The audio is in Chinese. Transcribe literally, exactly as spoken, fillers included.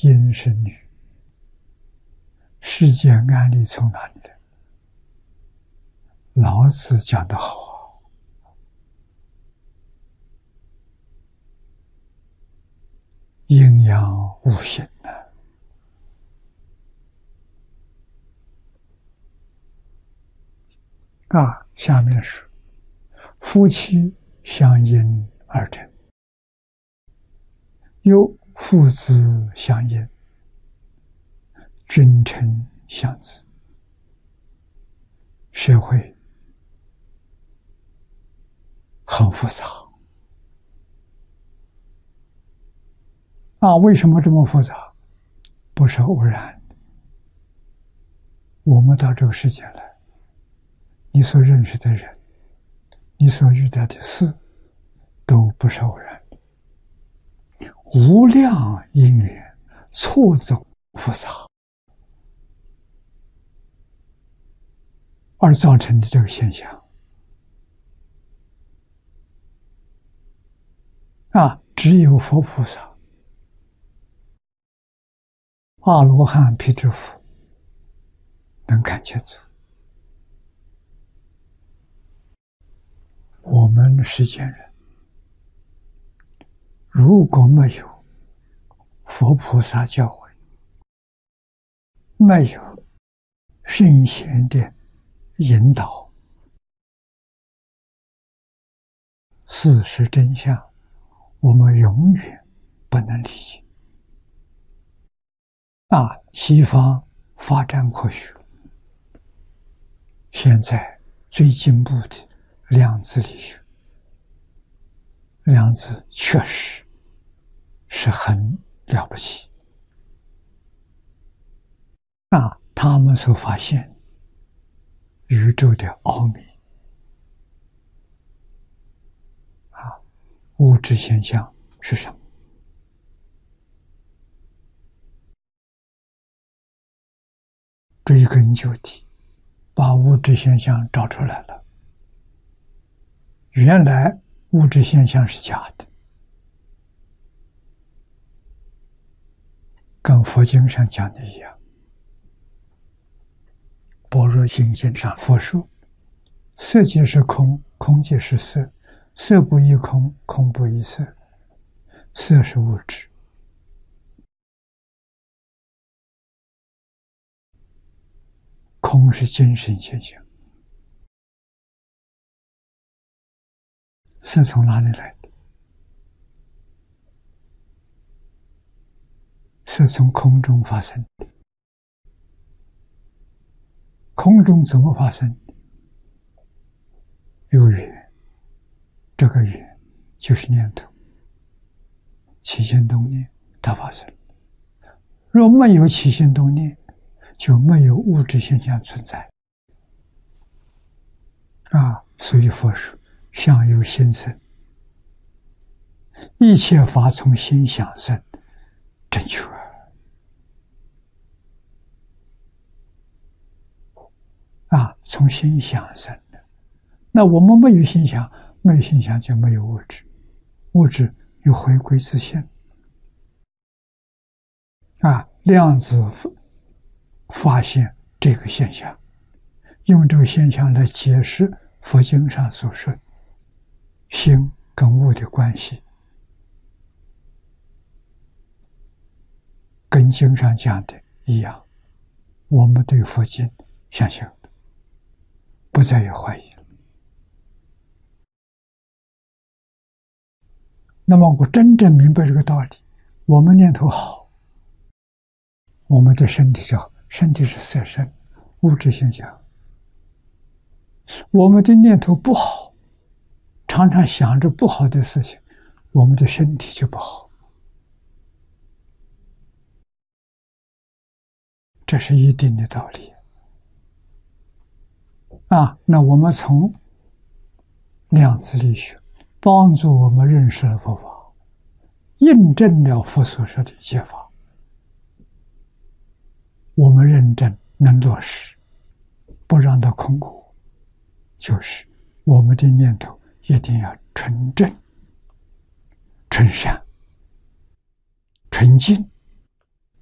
因是女，世间安利从哪里来？老子讲得好，阴阳无形啊！啊，下面是夫妻相因而成，又父子相因，君臣相子，社会很复杂啊！为什么这么复杂？不是偶然的。我们到这个世界来，你所认识的人，你所遇到的事，都不是偶然的，无量因缘错综复杂而造成的这个现象啊！只有佛菩萨、阿罗汉、辟支佛能看清楚。我们世间人如果没有佛菩萨教诲，没有圣贤的引导，事实真相我们永远不能理解。啊，西方发展科学，现在最进步的量子力学，量子确实是很了不起啊！他们所发现宇宙的奥秘啊，物质现象是什么？追根究底，把物质现象找出来了。原来物质现象是假的，跟佛经上讲的一样。般若心经上佛说，色即是空，空即是色，色不异空，空不异色，色是物质，空是精神现象。色从哪里来的？色从空中发生的。空中怎么发生？有缘，这个缘就是念头，起心动念，它发生。若没有起心动念，就没有物质现象存在啊！所以佛说相由心生，一切法从心想生，正确啊！从心想生的。那我们没有心想，没有心想就没有物质，物质又回归自性啊！量子发现这个现象，用这个现象来解释佛经上所说心跟物的关系，跟经上讲的一样。我们对佛经相信，不再有怀疑了。那么我真正明白这个道理，我们念头好，我们的身体就好，身体是色身，物质现象。我们的念头不好，常常想着不好的事情，我们的身体就不好。这是一定的道理啊！那我们从量子力学帮助我们认识了佛法，印证了佛所说的一切法，我们认真能落实，不让它空过，就是我们的念头一定要纯正、纯善、纯净。